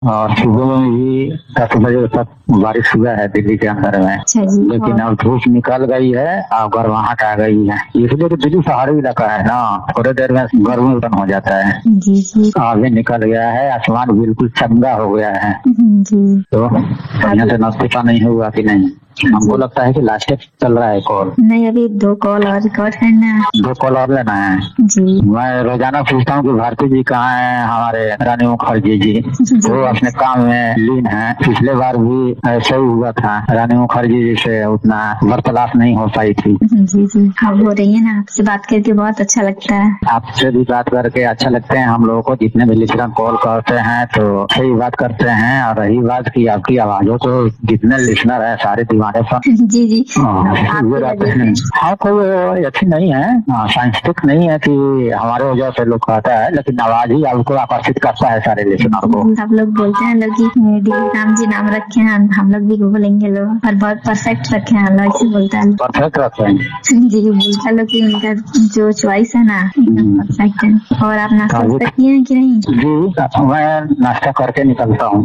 और सुबह में भी 10 बजे तक बारिश हुआ है दिल्ली के अंदर में। अच्छा जी। लेकिन अब धूप निकल गई है और गर्माहट आ गई है, इसलिए तो दिल्ली पहाड़ी इलाका है ना, थोड़ी देर में गर्मी उत्पन्न हो जाता है। जी जी। आगे निकल गया है, आसमान बिल्कुल चंगा हो गया है। जी। तो बढ़िया से नाश्ता नहीं हुआ कि नहीं? हमको लगता है कि लास्ट चल रहा है कॉल। नहीं, अभी 2 कॉल और रिकॉर्ड करना है। 2 कॉल और लेना है जी। मैं रोजाना पूछता हूँ कि भारती जी कहाँ हैं, हमारे रानी मुखर्जी जी। वो अपने काम में लीन है। पिछले बार भी ऐसा ही हुआ था, रानी मुखर्जी जी से उतना वार्तालाप नहीं हो पाई थी। जी जी। अब हो रही है ना, आपसे बात करके बहुत अच्छा लगता है। आपसे भी बात करके अच्छा लगता है हम लोगों को। जितने भी लिसनर कॉल करते हैं तो सही बात करते हैं। और रही बात की आपकी आवाजों को, जितने लिसनर है सारे दीवाने पर जी जी। ये रहते हैं। हाँ, कोई अच्छी नहीं है, साइंटिफिक नहीं है कि हमारे वजह से लोग कहता है, लेकिन आवाज ही आपको आकर्षित करता है सारे लिसनर को। सब लोग बोलते हैं लोग कि राम जी नाम रखे हैं, हम लोग भी बोलेंगे लोग, और बहुत परफेक्ट रखे हैं लोग, ऐसे बोलता है। परफेक्ट रखे हैं जी, बोलता लोग कि उनका जो चॉइस है ना परफेक्ट है। और आप नाश्ता किए हैं कि नहीं? जी, मैं नाश्ता करके निकलता हूँ।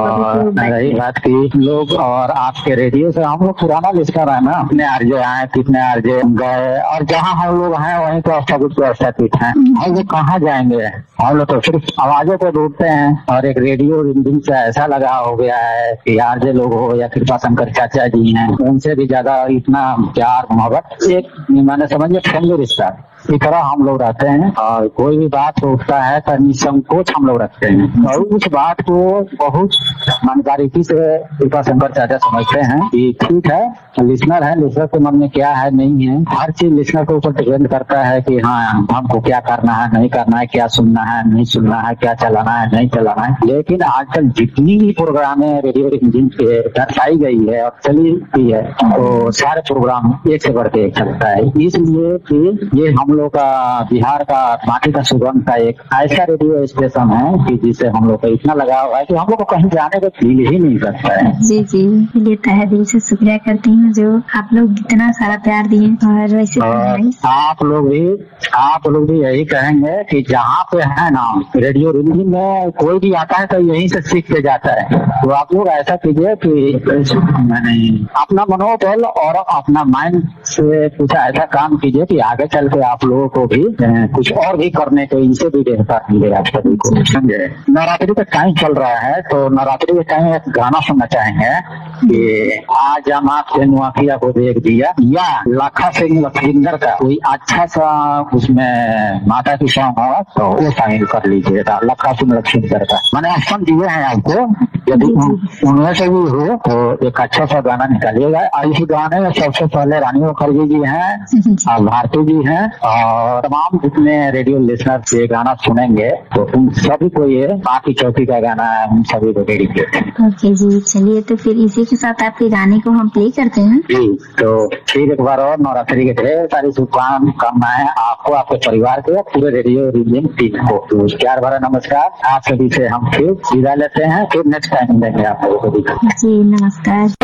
और रही बात की लोग और आपके रेडियो से, हम लोग पुराना लिस्टर है ना, अपने आरजे आए, कितने आरजे गए, और जहाँ हम लोग हैं वहीं तो व्यवस्थित है। हम लोग कहाँ जाएंगे? हम लोग तो सिर्फ आवाजों को ढूंढते हैं। और एक रेडियो रिंडिंग से ऐसा लगा हो गया है कि आरजे लोग हो या कृपा शंकर चाचा जी हैं, उनसे भी ज्यादा इतना प्यार मोहब्बत, एक मैंने समझिए फैमिली रिश्ता इस तरह हम लोग रहते हैं। और कोई भी बात उठता है तो निसंकोच हम लोग रखते हैं, और उस बात को बहुत ईमानदारी से कृपा शंकर चाचा समझते हैं कि ठीक है, लिसनर है, लिसनर के मन में क्या है नहीं है, हर चीज लिसनर के ऊपर डिपेंड करता है कि हाँ हमको क्या करना है नहीं करना है, क्या सुनना है नहीं सुनना है, क्या चलाना है नहीं चलाना है। लेकिन आजकल जितनी भी प्रोग्रामें रेडियो रिंडिंग पे दर्शाई गई है और चली हुई है, तो सारे प्रोग्राम एक से बढ़ के एक चलता है। इसलिए कि ये हम लोग का बिहार का माटी का सुगंध का एक ऐसा रेडियो स्टेशन है कि जिससे हम लोग का इतना लगाव है कि हम लोग को कहीं जाने का फील ही नहीं करता है। जी जी, ये तहे दिल से शुक्रिया करती हूँ जो आप लोग इतना सारा प्यार दिए। और वैसे आप लोग भी यही कहेंगे कि जहाँ पे है ना रेडियो रिंडिंग में कोई भी आता है तो यहीं से सीख के जाता है। तो आप लोग ऐसा कीजिए कि अपना मनोबल और अपना माइंड से कुछ ऐसा काम कीजिए कि आगे चल के आप लोगों को भी कुछ और भी करने को, इनसे भी बेहतर मिले आप सभी को, समझे। नवरात्रि का टाइम चल रहा है, तो नवरात्रि के टाइम एक गाना सुनना चाहेंगे कि आज हम आपसे नुआखिया को देख दिया, या लाखा सिंह लखविंदर का कोई अच्छा सा उसमें माता की सॉन्ग होगा तो वो शामिल कर लीजिएगा। लाखा सिंह लखविंदर का मैंने ऑप्शन दिए हैं आपको, यदि उनमें से भी हो तो एक अच्छा सा गाना निकालिएगा। और इस गाने में सबसे पहले रानी मुखर्जी जी हैं और भारती जी हैं, और तमाम जितने रेडियो लिसनर ये गाना सुनेंगे तो उन सभी को ये बाकी चौकी का गाना उन सभी को डेडिकेट है। ओके जी, चलिए तो फिर इसी के साथ आपके गाने को हम प्ले करते हैं। जी, तो फिर एक बार और नवरात्रि के ढेर सारी शुभकामनाएं आपको, आपके परिवार को, पूरे रेडियो रिंडिंग टीम को। तो प्यार भरा नमस्कार। आप सभी से हम फिर विदा लेते हैं, फिर नेक्स्ट टाइम मिलेंगे आप लोगों को। जी नमस्कार।